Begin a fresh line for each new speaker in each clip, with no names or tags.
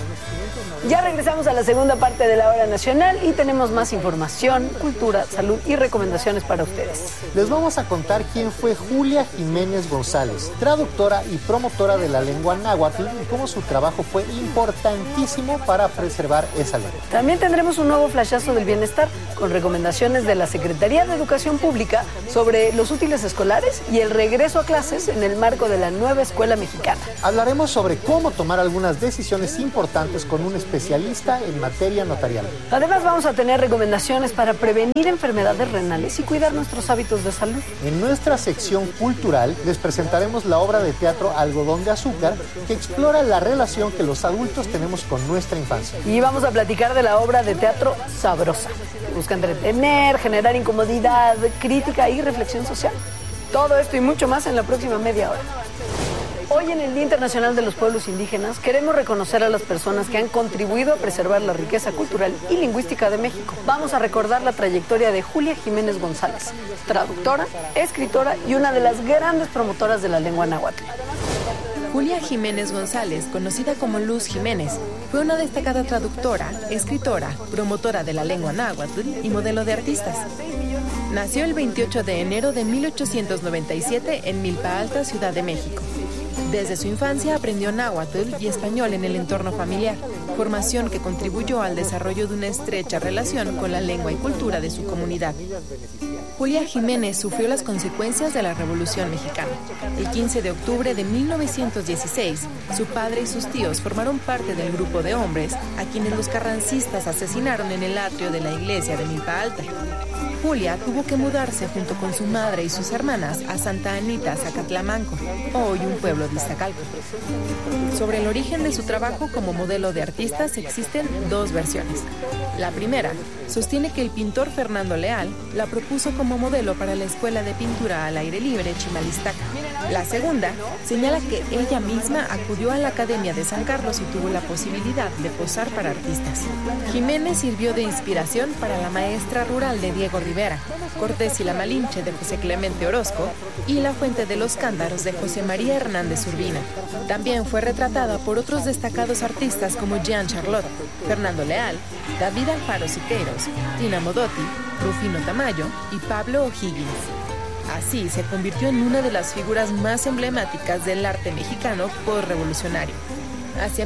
Ya regresamos a la segunda parte de la Hora Nacional y tenemos más información, cultura, salud y recomendaciones para ustedes.
Les vamos a contar quién fue Julia Jiménez González, traductora y promotora de la lengua náhuatl, y cómo su trabajo fue importantísimo para preservar esa lengua.
También tendremos un nuevo flashazo del bienestar con recomendaciones de la Secretaría de Educación Pública sobre los útiles escolares y el regreso a clases en el marco de la nueva escuela mexicana.
Hablaremos sobre cómo tomar algunas decisiones importantes con un especialista en materia notarial.
Además, vamos a tener recomendaciones para prevenir enfermedades renales y cuidar nuestros hábitos de salud.
En nuestra sección cultural les presentaremos la obra de teatro Algodón de Azúcar, que explora la relación que los adultos tenemos con nuestra infancia.
Y vamos a platicar de la obra de teatro Sabrosa, que busca entretener, generar incomodidad, crítica y reflexión social. Todo esto y mucho más en la próxima media hora. Hoy en el Día Internacional de los Pueblos Indígenas queremos reconocer a las personas que han contribuido a preservar la riqueza cultural y lingüística de México. Vamos a recordar la trayectoria de Julia Jiménez González, traductora, escritora y una de las grandes promotoras de la lengua náhuatl.
Julia Jiménez González, conocida como Luz Jiménez, fue una destacada traductora, escritora, promotora de la lengua náhuatl y modelo de artistas. Nació el 28 de enero de 1897 en Milpa Alta, Ciudad de México. Desde su infancia aprendió náhuatl y español en el entorno familiar, formación que contribuyó al desarrollo de una estrecha relación con la lengua y cultura de su comunidad. Julia Jiménez sufrió las consecuencias de la Revolución Mexicana. El 15 de octubre de 1916, su padre y sus tíos formaron parte del grupo de hombres a quienes los carrancistas asesinaron en el atrio de la iglesia de Milpa Alta. Julia tuvo que mudarse junto con su madre y sus hermanas a Santa Anita, Zacatlamanco, hoy un pueblo de Iztacalco. Sobre el origen de su trabajo como modelo de artistas existen dos versiones. La primera sostiene que el pintor Fernando Leal la propuso como modelo para la Escuela de Pintura al Aire Libre Chimalistaca. La segunda señala que ella misma acudió a la Academia de San Carlos y tuvo la posibilidad de posar para artistas. Jiménez sirvió de inspiración para la maestra rural de Diego Rivera, Cortés y la Malinche de José Clemente Orozco y La Fuente de los Cándaros de José María Hernández Urbina. También fue retratada por otros destacados artistas como Jean Charlotte, Fernando Leal, David Alfaro Siqueiros, Tina Modotti, Rufino Tamayo y Pablo O'Higgins. Así se convirtió en una de las figuras más emblemáticas del arte mexicano postrevolucionario. Hacia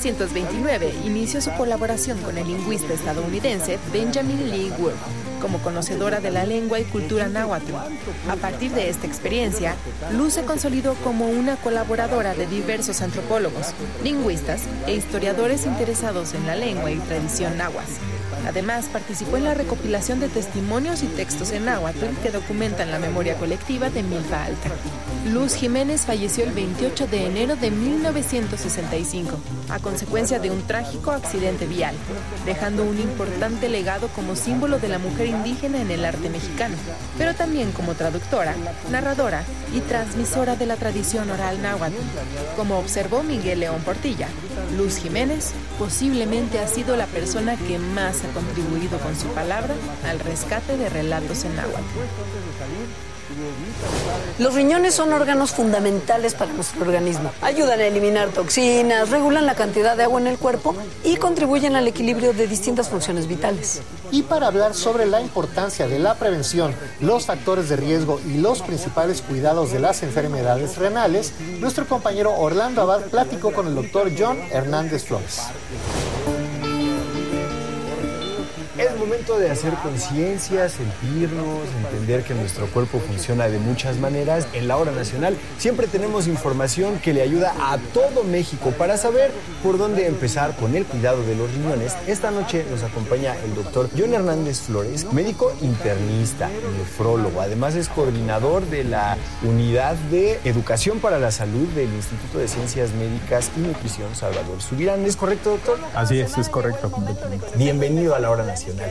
1929 inició su colaboración con el lingüista estadounidense Benjamin Lee Wood como conocedora de la lengua y cultura náhuatl. A partir de esta experiencia, Luz se consolidó como una colaboradora de diversos antropólogos, lingüistas e historiadores interesados en la lengua y tradición náhuatl. Además, participó en la recopilación de testimonios y textos en náhuatl que documentan la memoria colectiva de Milpa Alta. Luz Jiménez falleció el 28 de enero de 1965, a consecuencia de un trágico accidente vial, dejando un importante legado como símbolo de la mujer indígena en el arte mexicano, pero también como traductora, narradora y transmisora de la tradición oral náhuatl. Como observó Miguel León Portilla, Luz Jiménez posiblemente ha sido la persona que más ha contribuido con su palabra al rescate de relatos en náhuatl.
Los riñones son órganos fundamentales para nuestro organismo. Ayudan a eliminar toxinas, regulan la cantidad de agua en el cuerpo y contribuyen al equilibrio de distintas funciones vitales.
Y para hablar sobre la importancia de la prevención, los factores de riesgo y los principales cuidados de las enfermedades renales, nuestro compañero Orlando Abad platicó con el doctor John Hernández Flores.
Es momento de hacer conciencia, sentirnos, entender que nuestro cuerpo funciona de muchas maneras. En la Hora Nacional siempre tenemos información que le ayuda a todo México para saber por dónde empezar con el cuidado de los riñones. Esta noche nos acompaña el doctor John Hernández Flores, médico internista, nefrólogo. Además es coordinador de la Unidad de Educación para la Salud del Instituto de Ciencias Médicas y Nutrición Salvador Subirán. ¿Es correcto, doctor?
Así es correcto completamente.
Bienvenido a la Hora Nacional.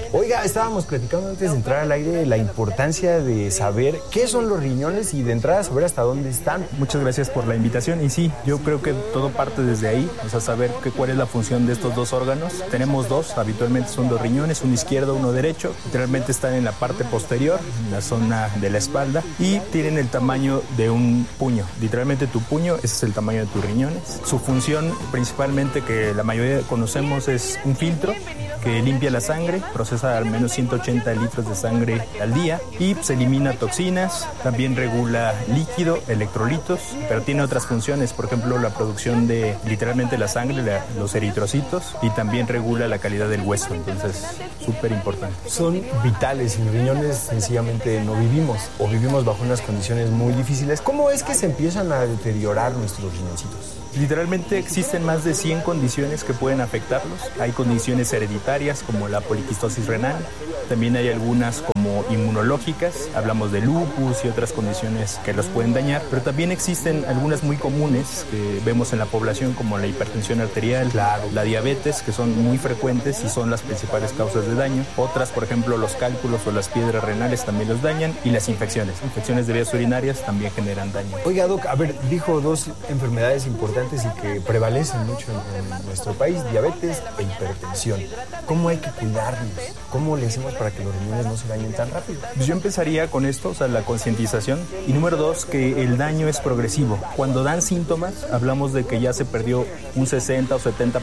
Oiga, estábamos platicando antes de entrar al aire la importancia de saber qué son los riñones y de entrada saber hasta dónde están.
Muchas gracias por la invitación y sí, yo creo que todo parte desde ahí, o sea, saber cuál es la función de estos dos órganos. Tenemos dos, habitualmente son dos riñones, uno izquierdo, uno derecho. Literalmente están en la parte posterior, en la zona de la espalda, y tienen el tamaño de un puño. Literalmente tu puño, ese es el tamaño de tus riñones. Su función principalmente, que la mayoría conocemos, es un filtro que limpia la sangre, procesa al menos 180 litros de sangre al día y se elimina toxinas, también regula líquido, electrolitos, pero tiene otras funciones, por ejemplo la producción de literalmente la sangre, los eritrocitos, y también regula la calidad del hueso, entonces súper importante.
Son vitales, sin riñones sencillamente no vivimos o vivimos bajo unas condiciones muy difíciles. ¿Cómo es que se empiezan a deteriorar nuestros riñoncitos?
Literalmente existen más de 100 condiciones que pueden afectarlos. Hay condiciones hereditarias como la poliquistosis renal, también hay algunas como inmunológicas, hablamos de lupus y otras condiciones que los pueden dañar, pero también existen algunas muy comunes que vemos en la población como la hipertensión arterial, la diabetes, que son muy frecuentes y son las principales causas de daño. Otras, por ejemplo, los cálculos o las piedras renales también los dañan, y las infecciones de vías urinarias también generan daño.
Oiga, Doc, a ver, dijo dos enfermedades importantes y que prevalecen mucho en nuestro país, diabetes e hipertensión. ¿Cómo hay que cuidarnos? ¿Cómo le hacemos para que los riñones no se dañen tan rápido?
Pues yo empezaría con esto, o sea, la concientización. Y número dos, que el daño es progresivo. Cuando dan síntomas, hablamos de que ya se perdió un 60 o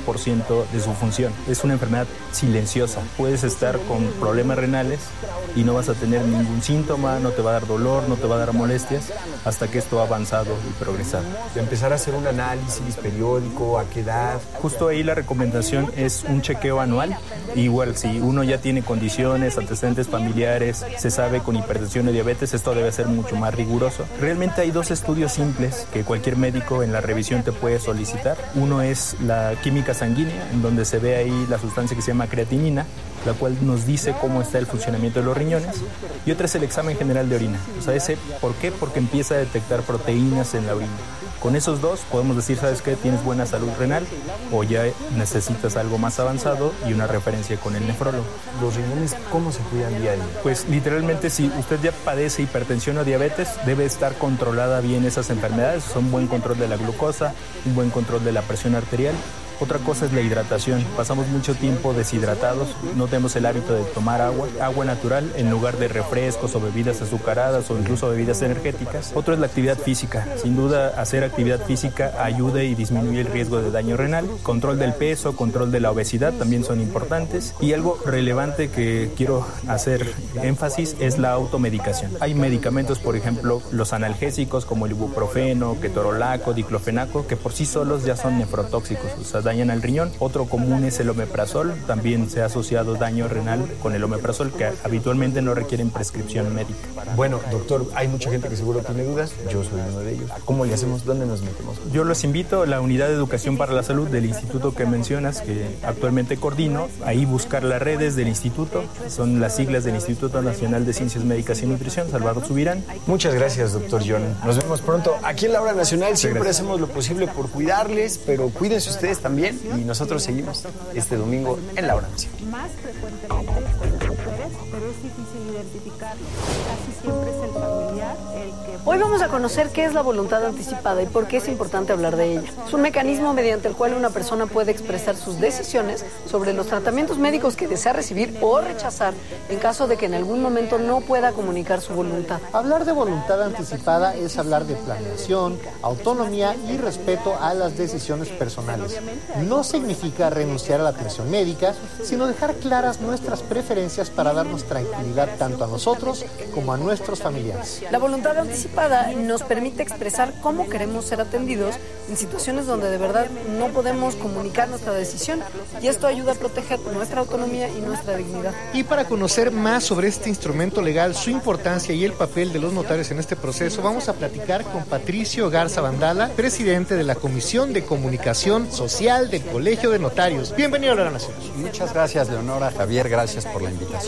70% de su función. Es una enfermedad silenciosa. Puedes estar con problemas renales y no vas a tener ningún síntoma, no te va a dar dolor, no te va a dar molestias, hasta que esto ha avanzado y progresado.
De empezar a hacer un análisis periódico, ¿a qué edad?
Justo ahí la recomendación es un chequeo anual. Igual, si uno ya tiene condiciones, antecedentes familiares, se sabe con hipertensión o diabetes, esto debe ser mucho más riguroso. Realmente hay dos estudios simples que cualquier médico en la revisión te puede solicitar. Uno es la química sanguínea, en donde se ve ahí la sustancia que se llama creatinina, la cual nos dice cómo está el funcionamiento de los riñones. Y otra es el examen general de orina. O sea, ese, ¿por qué? Porque empieza a detectar proteínas en la orina. Con esos dos podemos decir, ¿sabes qué? Tienes buena salud renal o ya necesitas algo más avanzado, y una referencia con el nefrólogo.
¿Los riñones cómo se cuidan día a día?
Pues literalmente, si usted ya padece hipertensión o diabetes, debe estar controlada bien esas enfermedades. Son buen control de la glucosa, un buen control de la presión arterial. Otra cosa es la hidratación. Pasamos mucho tiempo deshidratados, no tenemos el hábito de tomar agua natural en lugar de refrescos o bebidas azucaradas o incluso bebidas energéticas. Otro es la actividad física. Sin duda, hacer actividad física ayuda y disminuye el riesgo de daño renal. Control del peso, control de la obesidad también son importantes. Y algo relevante que quiero hacer énfasis es la automedicación. Hay medicamentos, por ejemplo, los analgésicos como el ibuprofeno, ketorolaco, diclofenaco, que por sí solos ya son nefrotóxicos, o sea, dañan al riñón. Otro común es el omeprazol. También se ha asociado daño renal con el omeprazol, que habitualmente no requieren prescripción médica.
Bueno, doctor, hay mucha gente que seguro tiene dudas. Yo soy uno de ellos. ¿Cómo le hacemos? ¿Dónde nos metemos?
Yo los invito a la Unidad de Educación para la Salud del instituto que mencionas, que actualmente coordino. Ahí buscar las redes del instituto. Son las siglas del Instituto Nacional de Ciencias Médicas y Nutrición, Salvador Subirán.
Muchas gracias, doctor John. Nos vemos pronto. Aquí en La Hora Nacional siempre hacemos lo posible por cuidarles, pero cuídense ustedes también, y nosotros seguimos este domingo en La Hora Nacional.
Más frecuentemente con las mujeres, pero es difícil identificarlo. Casi siempre es el familiar el que...
Hoy vamos a conocer qué es la voluntad anticipada y por qué es importante hablar de ella. Es un mecanismo mediante el cual una persona puede expresar sus decisiones sobre los tratamientos médicos que desea recibir o rechazar en caso de que en algún momento no pueda comunicar su voluntad.
Hablar de voluntad anticipada es hablar de planeación, autonomía y respeto a las decisiones personales. No significa renunciar a la atención médica, sino dejar claras nuestras preferencias para darnos tranquilidad tanto a nosotros como a nuestros familiares.
La voluntad anticipada nos permite expresar cómo queremos ser atendidos en situaciones donde de verdad no podemos comunicar nuestra decisión, y esto ayuda a proteger nuestra autonomía y nuestra dignidad.
Y para conocer más sobre este instrumento legal, su importancia y el papel de los notarios en este proceso, vamos a platicar con Patricio Garza Vandala, presidente de la Comisión de Comunicación Social del Colegio de Notarios. Bienvenido a La Hora Nacional.
Muchas gracias, Leonora, Javier, gracias por la invitación.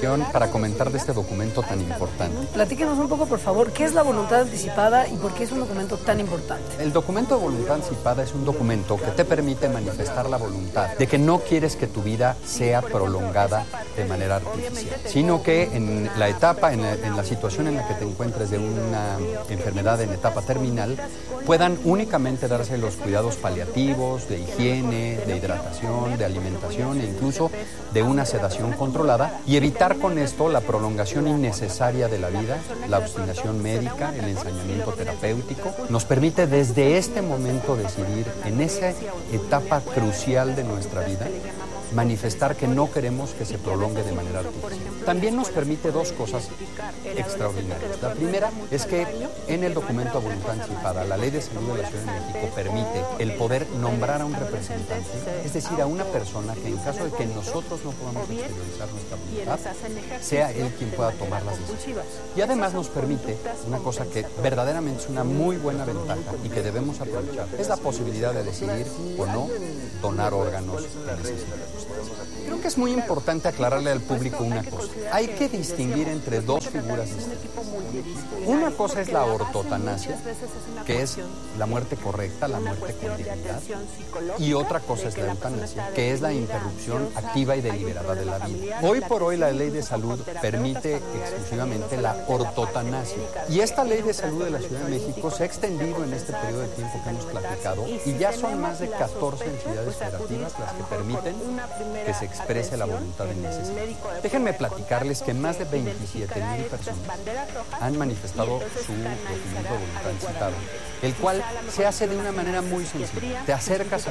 invitación para comentar de este documento tan importante.
Platíquenos un poco, por favor, ¿qué es la voluntad anticipada y por qué es un documento tan importante?
El documento de voluntad anticipada es un documento que te permite manifestar la voluntad de que no quieres que tu vida sea prolongada de manera artificial, sino que en la etapa, en la situación en la que te encuentres de una enfermedad en etapa terminal, puedan únicamente darse los cuidados paliativos, de higiene, de hidratación, de alimentación e incluso de una sedación controlada y evitar con esto la prolongación innecesaria de la vida, la obstinación médica, el ensañamiento terapéutico. Nos permite desde este momento decidir en esa etapa crucial de nuestra vida manifestar que no queremos que se prolongue de manera artificial. También nos permite dos cosas extraordinarias. La primera es que en el documento de voluntad anticipada, la Ley de Salud de la Ciudad de México permite el poder nombrar a un representante, es decir, a una persona que en caso de que nosotros no podamos exteriorizar nuestra voluntad, sea él quien pueda tomar las decisiones. Y además nos permite una cosa que verdaderamente es una muy buena ventaja y que debemos aprovechar, es la posibilidad de decidir o no donar órganos que necesitamos. Creo que es muy importante aclararle al público una cosa. Hay que distinguir entre dos figuras distintas. Una cosa es la ortotanasia, que es la muerte correcta, la muerte con dignidad. Y otra cosa es la eutanasia, que es la interrupción activa y deliberada de la vida. Hoy por hoy la Ley de Salud permite exclusivamente la ortotanasia. Y esta Ley de Salud de la Ciudad de México se ha extendido en este periodo de tiempo que hemos platicado y ya son más de 14 entidades federativas las que permiten que se exprese la voluntad en ese sentido. Déjenme platicarles que más de 27,000 personas han manifestado su documento de voluntad anticipada, el cual se hace de una manera muy sencilla. Te acercas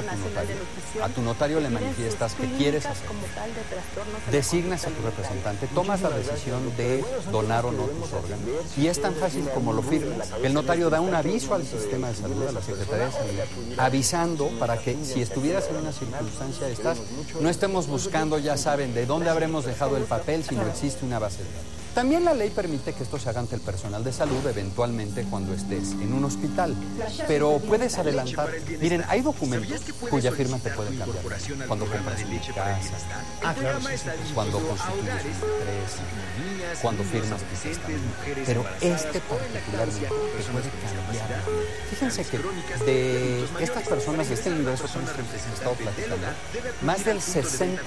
a tu notario le manifiestas que quieres hacer, designas a tu representante, tomas la decisión de donar o no tus órganos y es tan fácil como lo firmas. El notario da un aviso al sistema de salud, a la Secretaría de Salud, avisando para que si estuvieras en una circunstancia de estas, no estemos buscando, ya saben, de dónde habremos dejado el papel si no existe una base de datos. También la ley permite que esto se haga ante el personal de salud, eventualmente cuando estés en un hospital. Pero puedes adelantar. Miren, hay documentos cuya firma te puede cambiar. Cuando compras una casa, cuando constituyes una empresa, cuando firmas tu testamento. Pero este particularmente te puede cambiar. Fíjense que de estas personas, de este universo que hemos estado platicando, más del 60%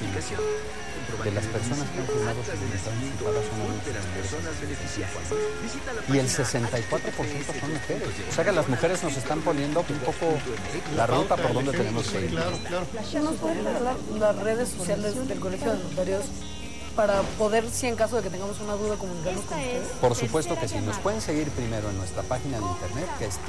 de las personas que han firmado su voluntad anticipada son adultos y el 64% son mujeres. O sea que las mujeres nos están poniendo un poco la ruta por donde tenemos que ir.
¿Nos pueden regalar las redes sociales del Colegio de Notarios para poder, si en caso de que tengamos una duda, comunicarnos con ustedes?
Por supuesto que sí. Nos pueden seguir primero en nuestra página de internet, que es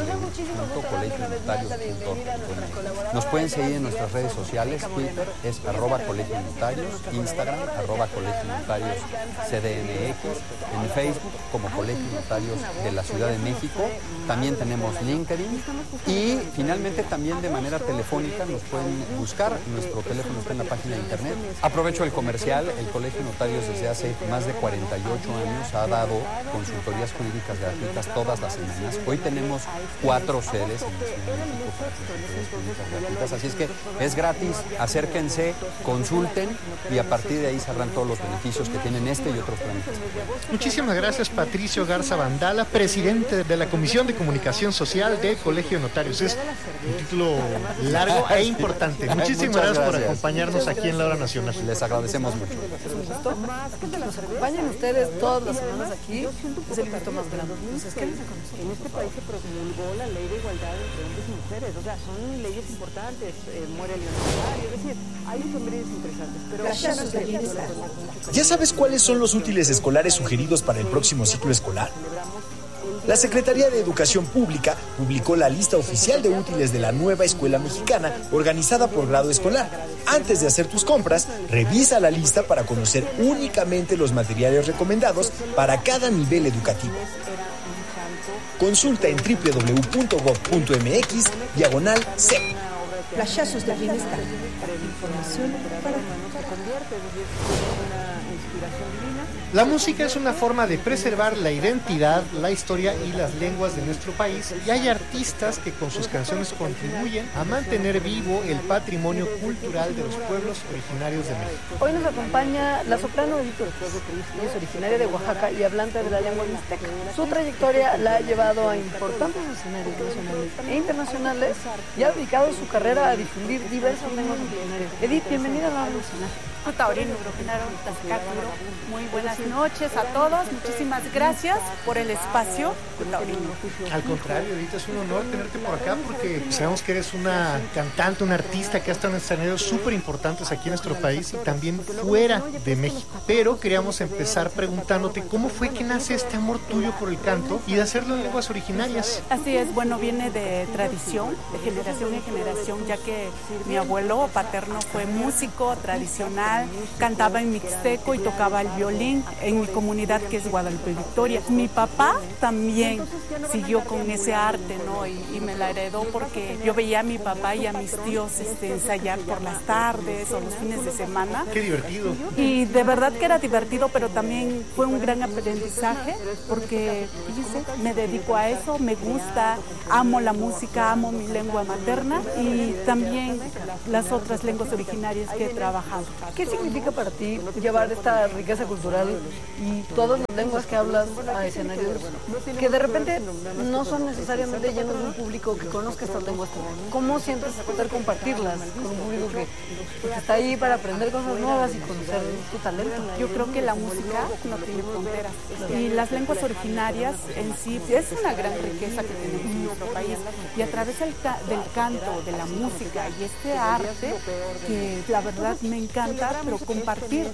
www.colegionotarios.org. Nos pueden seguir en nuestras redes sociales. Twitter es @colegionotarios, Instagram @colegionotarios_CDMX, en Facebook como Colegio Notarios de la Ciudad de México. También tenemos LinkedIn y finalmente también de manera telefónica nos pueden buscar. Nuestro teléfono está en la página de internet. Aprovecho el comercial. El Colegio Notarios desde hace más de 48 años ha dado consultorías jurídicas gratuitas todas las semanas. Hoy tenemos 4 sedes en la Ciudad de México para consultorías jurídicas gratuitas, así es que es gratis, acérquense, consulten y a partir de ahí sabrán todos los beneficios que tienen este y otros trámites.
Muchísimas gracias, Patricio Garza Vandala, presidente de la Comisión de Comunicación Social del Colegio de Notarios. Es un título largo e importante. Muchísimas gracias por acompañarnos aquí en la Hora Nacional.
Les agradecemos mucho.
Que nos acompañen ustedes todas las semanas aquí es el gusto más grande. Entonces, quédense con nosotros.
En este país se promulgó la ley de igualdad entre hombres y mujeres, o sea, son leyes importantes, muere el notario, es decir, hay efemérides interesantes, pero
¿ya sabes cuáles son los útiles escolares sugeridos para el próximo ciclo escolar? La Secretaría de Educación Pública publicó la lista oficial de útiles de la nueva escuela mexicana, organizada por grado escolar. Antes de hacer tus compras, revisa la lista para conocer únicamente los materiales recomendados para cada nivel educativo. Consulta en www.gov.mx/CEP.
flashazos de bienestar. Información para
La música es una forma de preservar la identidad, la historia y las lenguas de nuestro país, y hay artistas que con sus canciones contribuyen a mantener vivo el patrimonio cultural de los pueblos originarios de México.
Hoy nos acompaña la soprano Edith Ortiz. Ella es originaria de Oaxaca y hablante de la lengua mixteca. Su trayectoria la ha llevado a importantes escenarios nacionales e internacionales y ha dedicado su carrera a difundir diversas lenguas originarias. Edith, bienvenida a la Nacional.
Muy buenas noches a todos, muchísimas gracias por el espacio.
Al contrario, Edith, es un honor tenerte por acá porque sabemos que eres una cantante, una artista que ha estado en escenarios súper importantes aquí en nuestro país y también fuera de México. Pero queríamos empezar preguntándote cómo fue que nace este amor tuyo por el canto y de hacerlo en lenguas originarias.
Así es, bueno, viene de tradición, de generación en generación, ya que mi abuelo paterno fue músico tradicional, cantaba en mixteco y tocaba el violín en mi comunidad que es Guadalupe Victoria. Mi papá también siguió con ese arte, ¿no? Y me la heredó porque yo veía a mi papá y a mis tíos ensayar por las tardes o los fines de semana.
¡Qué divertido!
Y de verdad que era divertido, pero también fue un gran aprendizaje porque, fíjese, me dedico a eso, me gusta, amo la música, amo mi lengua materna y también las otras lenguas originarias que he trabajado.
¿Qué significa para ti llevar esta riqueza cultural y todas las lenguas que hablas a escenarios que de repente no son necesariamente llenos de un público que conozca estas lenguas también? ¿Cómo sientes poder compartirlas con un público que está ahí para aprender cosas nuevas y conocer tu talento?
Yo creo que la música no tiene fronteras y las lenguas originarias en sí es una gran riqueza que tenemos en nuestro país y a través del canto, de la música y este arte que la verdad me encanta, pero compartir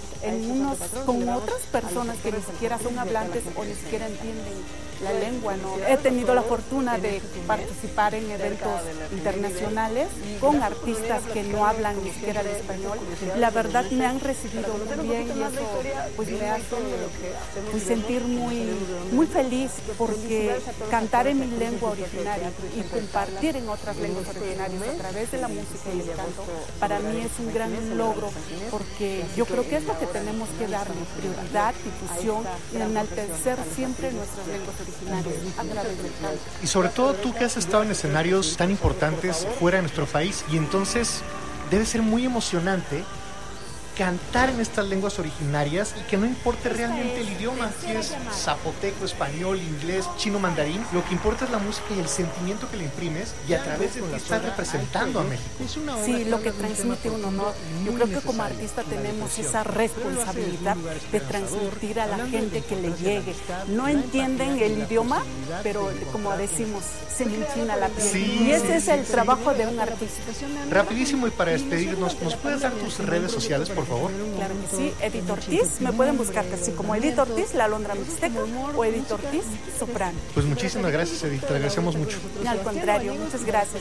con otras personas que ni siquiera son hablantes o ni siquiera entienden la lengua, ¿no? He tenido la fortuna de participar en eventos internacionales con artistas que no hablan ni siquiera el español. La verdad me han recibido muy bien y eso pues me hace sentir muy feliz porque cantar en mi lengua originaria y compartir en otras lenguas originarias a través de la música y el canto para mí es un gran logro porque yo creo que es lo que tenemos que darle prioridad, difusión y enaltecer siempre nuestras lenguas originarias a través del canto.
Y sobre todo tú que has estado en escenarios tan importantes fuera de nuestro país y entonces debe ser muy emocionante cantar en estas lenguas originarias y que no importe realmente el idioma, si es zapoteco, español, inglés, chino, mandarín, lo que importa es la música y el sentimiento que le imprimes y a través de ti estás representando a México.
Sí, lo que transmite uno, ¿no? Yo creo que como artista tenemos esa responsabilidad de transmitir a la gente que le llegue. No entienden el idioma, pero como decimos, se me enchina la piel.
Sí,
y ese es el trabajo de un artista.
Rapidísimo y para despedirnos, ¿nos puedes dar tus redes sociales, por favor?
Claro que sí, Edith Ortiz, me pueden buscar así como Edith Ortiz, la Alondra Mixteca, o Edith Ortiz, soprano.
Pues muchísimas gracias, Edith, te agradecemos mucho.
Al contrario, muchas gracias.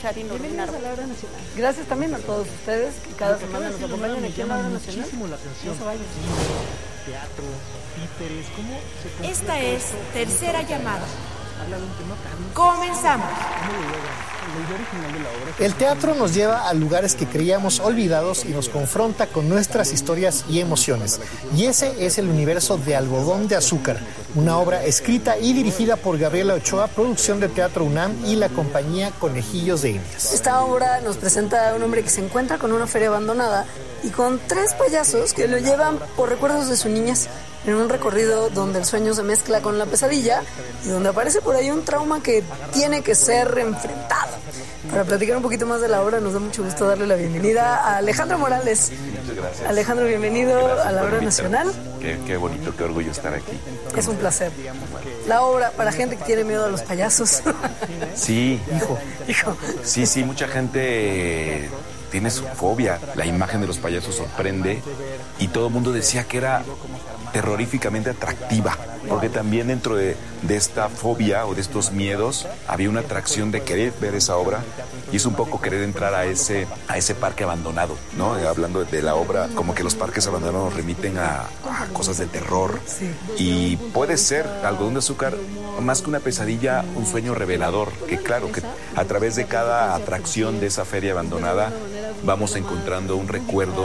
Gracias también a todos ustedes que cada semana nos acompañan aquí en la Hora Nacional.
Teatro, títeres, ¿cómo se
Esta es Tercera Llamada. Comenzamos.
El teatro nos lleva a lugares que creíamos olvidados y nos confronta con nuestras historias y emociones. Y ese es el universo de Algodón de Azúcar, una obra escrita y dirigida por Gabriela Ochoa, producción de Teatro UNAM y la compañía Conejillos de Indias.
Esta obra nos presenta a un hombre que se encuentra con una feria abandonada y con 3 payasos que lo llevan por recuerdos de su niñez, en un recorrido donde el sueño se mezcla con la pesadilla y donde aparece por ahí un trauma que tiene que ser enfrentado. Para platicar un poquito más de la obra, nos da mucho gusto darle la bienvenida a Alejandro Morales.
Muchas gracias.
Alejandro, bienvenido a la Hora Nacional.
Qué bonito, qué orgullo estar aquí.
Es un placer. La obra para gente que tiene miedo a los payasos.
Sí.
Hijo.
Sí, mucha gente tiene su fobia. La imagen de los payasos sorprende y todo el mundo decía que era terroríficamente atractiva. porque también dentro de esta fobia o de estos miedos había una atracción de querer ver esa obra y es un poco querer entrar a ese parque abandonado, ¿no? Hablando de la obra, como que los parques abandonados remiten a cosas de terror y puede ser Algodón de Azúcar más que una pesadilla, un sueño revelador, que claro, que a través de cada atracción de esa feria abandonada vamos encontrando un recuerdo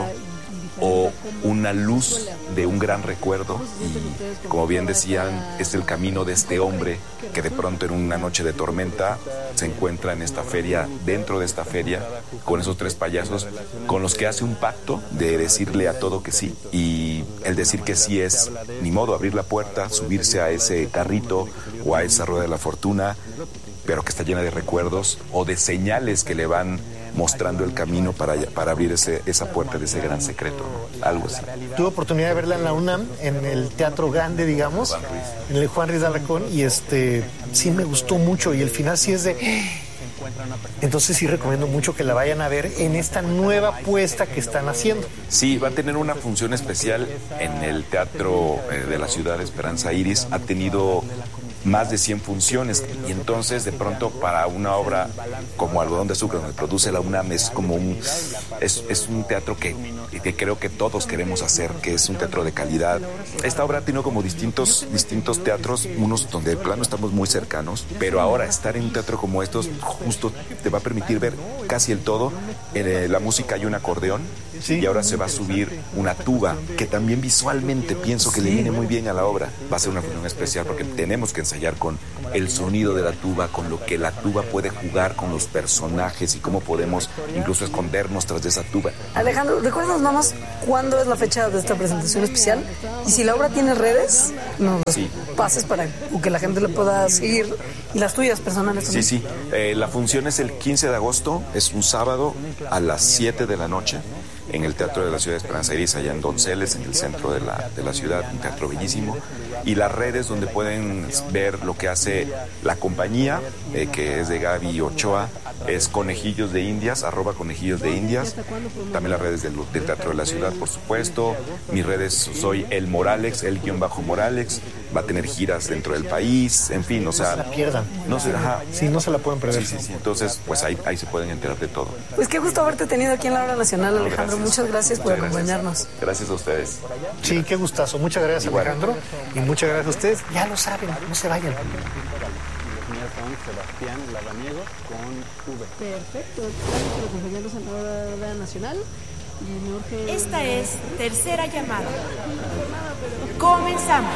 o una luz de un gran recuerdo y como bien decían, es el camino de este hombre que de pronto en una noche de tormenta se encuentra en esta feria, dentro de esta feria, con esos 3 payasos con los que hace un pacto de decirle a todo que sí, y el decir que sí es ni modo, abrir la puerta, subirse a ese carrito o a esa rueda de la fortuna, pero que está llena de recuerdos o de señales que le van mostrando el camino para abrir esa puerta de ese gran secreto, ¿no? Algo así.
Tuve oportunidad de verla en la UNAM, en el Teatro Grande, digamos, en el Juan Ruiz de Alarcón, y sí me gustó mucho, y el final sí es de... Entonces sí recomiendo mucho que la vayan a ver en esta nueva puesta que están haciendo.
Sí, va a tener una función especial en el Teatro de la Ciudad de Esperanza Iris. Ha tenido más de 100 funciones y entonces de pronto para una obra como Algodón de Azúcar, donde produce la UNAM, es como es un teatro que creo que todos queremos hacer, que es un teatro de calidad. Esta obra ha tenido como distintos teatros, unos donde de plano estamos muy cercanos, pero ahora estar en un teatro como estos justo te va a permitir ver casi el todo. En la música hay un acordeón y ahora se va a subir una tuba, que también visualmente pienso que le viene muy bien a la obra. Va a ser una función especial porque tenemos que ensayar con el sonido de la tuba, con lo que la tuba puede jugar con los personajes y cómo podemos incluso escondernos tras de esa tuba.
Alejandro, recuérdanos nada más cuándo es la fecha de esta presentación especial y si la obra tiene redes, nos pases para que la gente le pueda seguir y las tuyas personales también.
Sí. La función es el 15 de agosto, es un sábado a las 7 de la noche en el Teatro de la Ciudad de Esperanza Iris, allá en Donceles, en el centro de la ciudad, un teatro bellísimo. Y las redes donde pueden ver lo que hace la compañía, que es de Gaby Ochoa, es Conejillos de Indias, @ConejillosDeIndias. También las redes del Teatro de la Ciudad, por supuesto. Mis redes, soy el Moralex, el_Moralex. Va a tener giras dentro del país, en fin, o sea...
No se la pierdan.
No
se la pueden perder.
Sí. Entonces, pues ahí se pueden enterar de todo.
Pues qué gusto haberte tenido aquí en la Hora Nacional, Alejandro. Muchas gracias por acompañarnos.
Gracias a ustedes.
Sí, qué gustazo. Muchas gracias, Alejandro. Y muchas gracias a ustedes. Ya lo saben, no se vayan.
Sebastián Lavaniego con V.
Perfecto. Gracias por acompañarnos en la Hora Nacional.
Esta es Tercera Llamada. Comenzamos.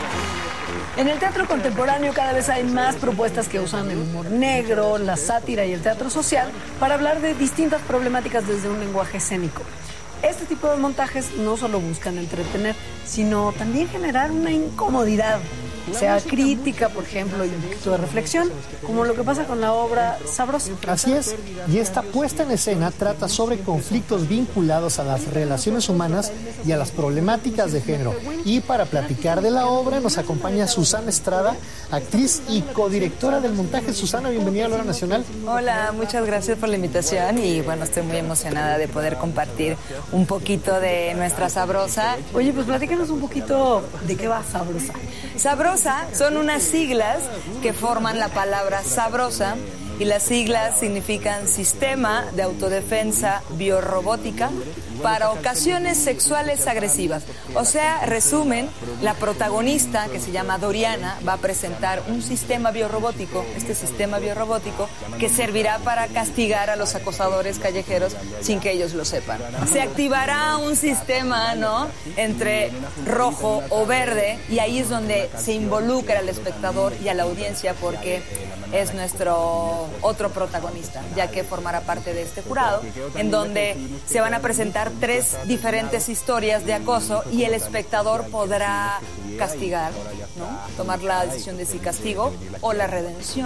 En el teatro contemporáneo cada vez hay más propuestas que usan el humor negro, la sátira y el teatro social para hablar de distintas problemáticas desde un lenguaje escénico. Este tipo de montajes no solo buscan entretener, sino también generar una incomodidad, sea crítica, por ejemplo, y un poquito de reflexión, como lo que pasa con la obra Sabrosa.
Así es, y esta puesta en escena trata sobre conflictos vinculados a las relaciones humanas y a las problemáticas de género. Y para platicar de la obra nos acompaña Susana Estrada, actriz y codirectora del montaje. Susana, bienvenida a la Hora Nacional.
Hola, muchas gracias por la invitación y bueno, estoy muy emocionada de poder compartir un poquito de nuestra Sabrosa.
Oye, pues platícanos un poquito de qué va Sabrosa.
Sabrosa son unas siglas que forman la palabra sabrosa y las siglas significan Sistema de Autodefensa Biorrobótica para Ocasiones Sexuales Agresivas. O sea, resumen, la protagonista, que se llama Doriana, va a presentar un sistema biorrobótico, este sistema biorrobótico, que servirá para castigar a los acosadores callejeros sin que ellos lo sepan. Se activará un sistema, ¿no?, entre rojo o verde, y ahí es donde se involucra al espectador y a la audiencia, porque es nuestro otro protagonista, ya que formará parte de este jurado, en donde se van a presentar 3 diferentes historias de acoso y el espectador podrá castigar, ¿no?, tomar la decisión de si castigo o la redención.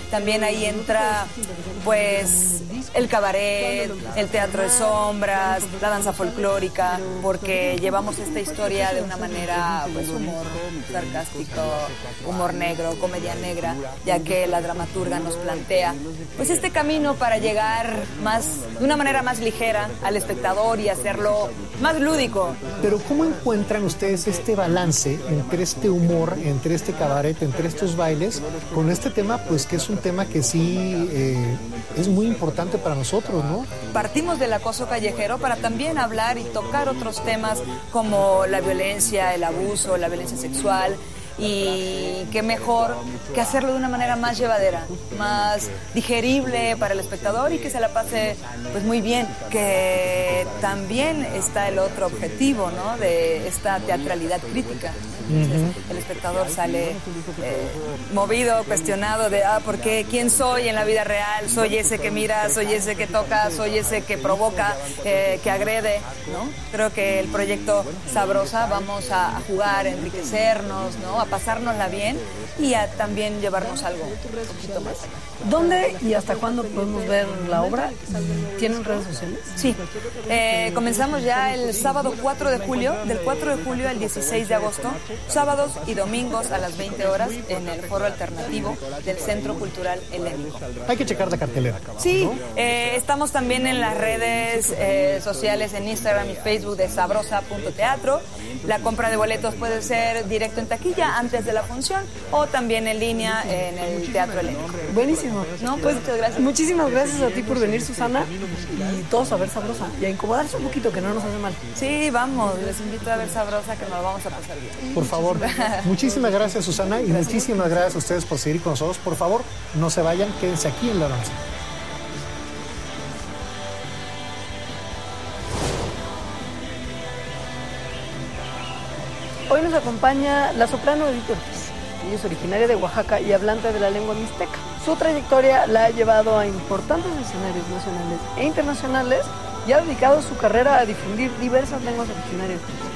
También ahí entra, pues, el cabaret, el teatro de sombras, la danza folclórica, porque llevamos esta historia de una manera, pues, humor sarcástico, humor negro, comedia negra, ya que la dramaturga nos plantea, pues, este camino para llegar de una manera más ligera al espectador y hacerlo más lúdico.
Pero ¿cómo encuentran ustedes este balance entre este humor, entre este cabaret, entre estos bailes, con este tema, pues que es un tema que sí es muy importante para nosotros, ¿no?
Partimos del acoso callejero para también hablar y tocar otros temas como la violencia, el abuso, la violencia sexual. Y qué mejor que hacerlo de una manera más llevadera, más digerible para el espectador y que se la pase pues muy bien, que también está el otro objetivo, ¿no? De esta teatralidad crítica. Entonces, el espectador sale movido, cuestionado de ¿por qué? ¿Quién soy en la vida real? Soy ese que mira, soy ese que toca, soy ese que provoca, que agrede, ¿no? Creo que el proyecto Sabrosa vamos a jugar, a enriquecernos, ¿no? A pasárnosla bien y a también llevarnos algo un poquito más allá.
¿Dónde y hasta cuándo podemos ver la obra? ¿Tienen redes sociales?
Sí, comenzamos ya el sábado 4 de julio, del 4 de julio al 16 de agosto, sábados y domingos a las 20 horas en el foro alternativo del Centro Cultural Helénico.
Hay que checar la cartelera.
Sí,
¿no?
estamos también en las redes sociales, en Instagram y Facebook de sabrosa.teatro. La compra de boletos puede ser directo en taquilla antes de la función o también en línea en el Teatro Helénico.
Buenísimo.
No, pues muchas gracias.
Muchísimas gracias a ti por venir, Susana, y todos a ver Sabrosa y a incomodarse un poquito, que no nos hace mal.
Sí, vamos, les invito a ver Sabrosa, que nos lo vamos a pasar bien.
Por favor. Muchísimas gracias, Susana, y muchísimas gracias a ustedes por seguir con nosotros. Por favor, no se vayan, quédense aquí en La Danza.
Hoy nos acompaña la soprano Edith Ortiz. Ella es originaria de Oaxaca y hablante de la lengua mixteca. Su trayectoria la ha llevado a importantes escenarios nacionales e internacionales y ha dedicado su carrera a difundir diversas lenguas originarias.